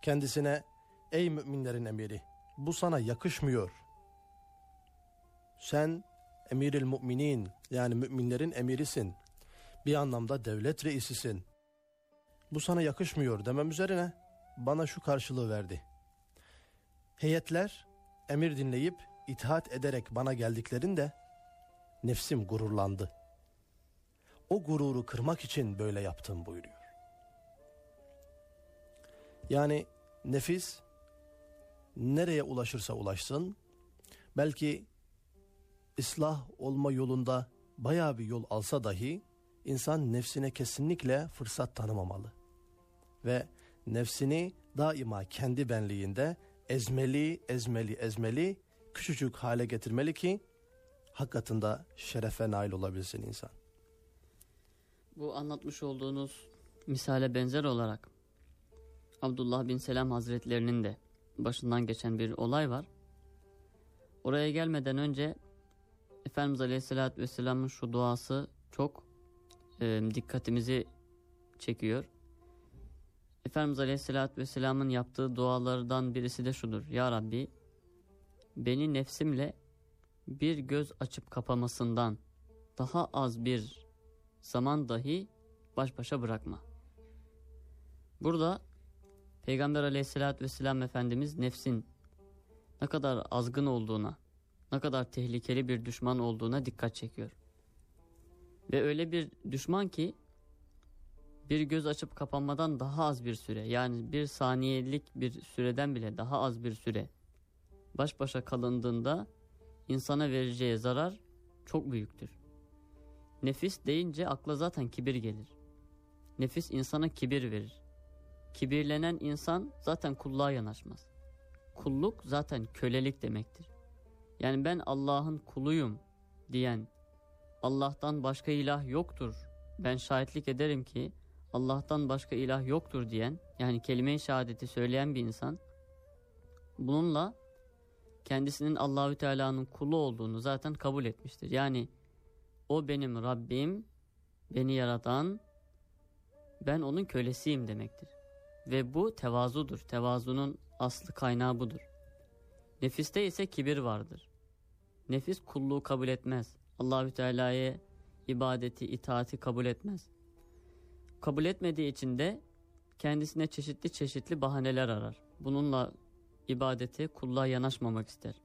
kendisine ey müminlerin emiri, bu sana yakışmıyor. Sen emiril müminin, yani müminlerin emirisin. Bir anlamda devlet reisisin. Bu sana yakışmıyor demem üzerine bana şu karşılığı verdi. Heyetler emir dinleyip itaat ederek bana geldiklerinde nefsim gururlandı. O gururu kırmak için böyle yaptım buyuruyor. Yani nefis nereye ulaşırsa ulaşsın, belki ıslah olma yolunda bayağı bir yol alsa dahi insan nefsine kesinlikle fırsat tanımamalı. Ve nefsini daima kendi benliğinde ezmeli, küçücük hale getirmeli ki hakikatinde şerefe nail olabilsin insan. Bu anlatmış olduğunuz misale benzer olarak Abdullah bin Selam Hazretlerinin de başından geçen bir olay var. Oraya gelmeden önce Efendimiz Aleyhisselatü Vesselam'ın şu duası çok dikkatimizi çekiyor. Efendimiz Aleyhisselatü Vesselam'ın yaptığı dualardan birisi de şudur. Ya Rabbi, beni nefsimle bir göz açıp kapamasından daha az bir zaman dahi baş başa bırakma. Burada Peygamber Aleyhisselatü Vesselam Efendimiz nefsin ne kadar azgın olduğuna, ne kadar tehlikeli bir düşman olduğuna dikkat çekiyor. Ve öyle bir düşman ki bir göz açıp kapanmadan daha az bir süre, yani bir saniyelik bir süreden bile daha az bir süre baş başa kalındığında insana vereceği zarar çok büyüktür. Nefis deyince akla zaten kibir gelir. Nefis insana kibir verir. Kibirlenen insan zaten kulluğa yanaşmaz. Kulluk zaten kölelik demektir. Yani ben Allah'ın kuluyum diyen, Allah'tan başka ilah yoktur, ben şahitlik ederim ki Allah'tan başka ilah yoktur diyen, yani kelime-i şehadeti söyleyen bir insan, bununla kendisinin Allahü Teala'nın kulu olduğunu zaten kabul etmiştir. Yani o benim Rabbim, beni yaratan, ben onun kölesiyim demektir. Ve bu tevazudur. Tevazunun aslı kaynağı budur. Nefiste ise kibir vardır. Nefis kulluğu kabul etmez. Allahü Teala'ya ibadeti, itaati kabul etmez. Kabul etmediği için de kendisine çeşitli bahaneler arar. Bununla ibadete, kulluğa yanaşmamak ister.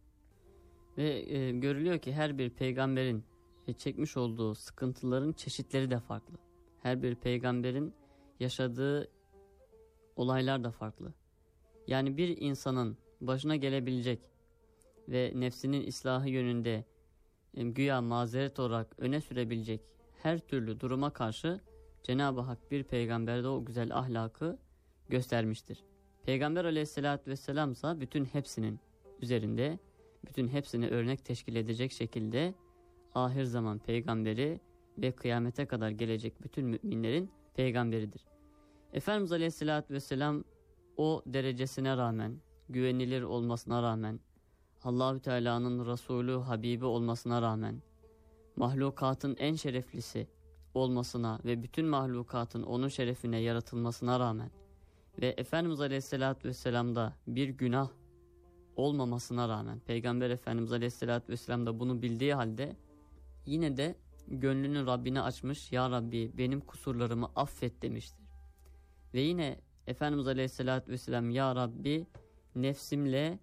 Ve görülüyor ki her bir peygamberin çekmiş olduğu sıkıntıların çeşitleri de farklı. Her bir peygamberin yaşadığı olaylar da farklı. Yani bir insanın başına gelebilecek ve nefsinin ıslahı yönünde güya mazeret olarak öne sürebilecek her türlü duruma karşı Cenab-ı Hak bir peygamberde o güzel ahlakı göstermiştir. Peygamber Aleyhisselatü Vesselam ise bütün hepsinin üzerinde, bütün hepsini örnek teşkil edecek şekilde ahir zaman peygamberi ve kıyamete kadar gelecek bütün müminlerin peygamberidir. Efendimiz Aleyhisselatü Vesselam o derecesine rağmen, güvenilir olmasına rağmen, Allahü Teala'nın Resulü, Habibi olmasına rağmen, mahlukatın en şereflisi olmasına ve bütün mahlukatın onun şerefine yaratılmasına rağmen ve Efendimiz Aleyhisselatü Vesselam'da bir günah olmamasına rağmen, Peygamber Efendimiz Aleyhisselatü Vesselam da bunu bildiği halde yine de gönlünü Rabbine açmış, Ya Rabbi benim kusurlarımı affet demiştir. Ve yine Efendimiz Aleyhisselatü Vesselam, Ya Rabbi nefsimle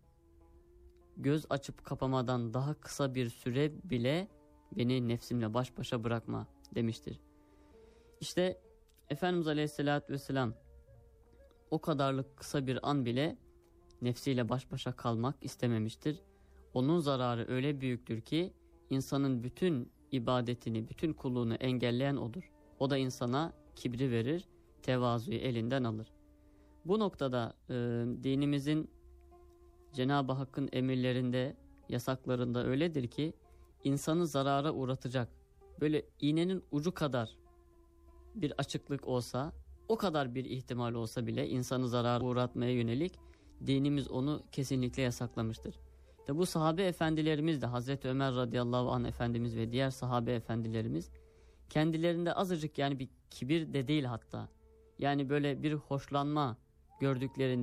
göz açıp kapamadan daha kısa bir süre bile beni nefsimle baş başa bırakma demiştir. İşte Efendimiz Aleyhisselatü Vesselam o kadarlık kısa bir an bile nefsiyle baş başa kalmak istememiştir. Onun zararı öyle büyüktür ki insanın bütün ibadetini, bütün kulluğunu engelleyen odur. O da insana kibri verir, tevazuyu elinden alır. Bu noktada dinimizin Cenab-ı Hakk'ın emirlerinde, yasaklarında öyledir ki insanı zarara uğratacak, böyle iğnenin ucu kadar bir açıklık olsa, o kadar bir ihtimal olsa bile insanı zarara uğratmaya yönelik dinimiz onu kesinlikle yasaklamıştır. İşte bu sahabe efendilerimiz de, Hazreti Ömer radıyallahu anh efendimiz ve diğer sahabe efendilerimiz kendilerinde azıcık, yani bir kibir de değil hatta, yani böyle bir hoşlanma gördüklerinde